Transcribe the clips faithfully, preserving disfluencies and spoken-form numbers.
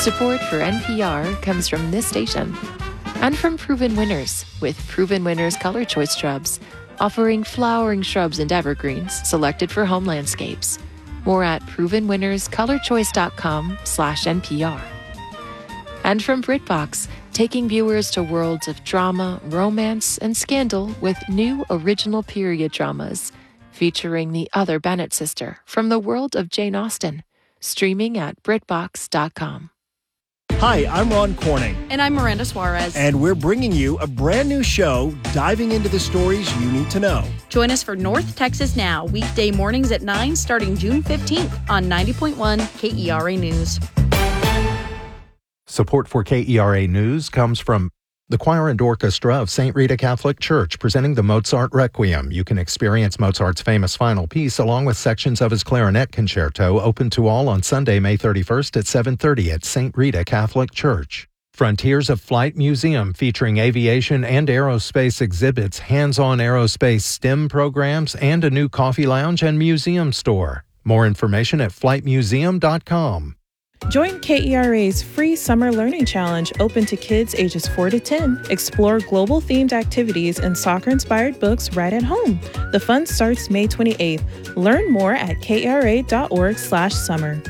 Support for N P R comes from this station and from Proven Winners with Proven Winners Color Choice Shrubs, offering flowering shrubs and evergreens selected for home landscapes. More at proven winners color choice dot com slash N P R. And from BritBox, taking viewers to worlds of drama, romance, and scandal with new original period dramas, featuring The Other Bennett Sister from the world of Jane Austen, streaming at Brit Box dot com. Hi, I'm Ron Corning. And I'm Miranda Suarez. And we're bringing you a brand new show diving into the stories you need to know. Join us for North Texas Now, weekday mornings at nine, starting June fifteenth on ninety point one K E R A News. Support for K E R A News comes from the Choir and Orchestra of Saint Rita Catholic Church, presenting the Mozart Requiem. You can experience Mozart's famous final piece along with sections of his clarinet concerto, open to all on Sunday, May thirty-first at seven thirty at Saint Rita Catholic Church. Frontiers of Flight Museum, featuring aviation and aerospace exhibits, hands-on aerospace STEM programs, and a new coffee lounge and museum store. More information at flight museum dot com. Join K E R A's free Summer Learning Challenge, open to kids ages four to ten. Explore global-themed activities and soccer-inspired books right at home. The fun starts May twenty-eighth. Learn more at K E R A dot org slash summer.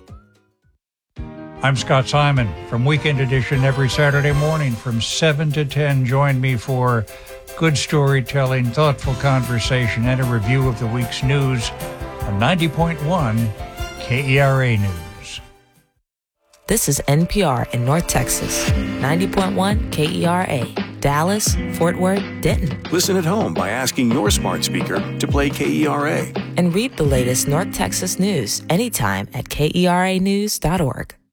I'm Scott Simon from Weekend Edition every Saturday morning from seven to ten. Join me for good storytelling, thoughtful conversation, and a review of the week's news on ninety point one K E R A News. This is N P R in North Texas, ninety point one K E R A, Dallas, Fort Worth, Denton. Listen at home by asking your smart speaker to play K E R A. And read the latest North Texas news anytime at K E R A news dot org.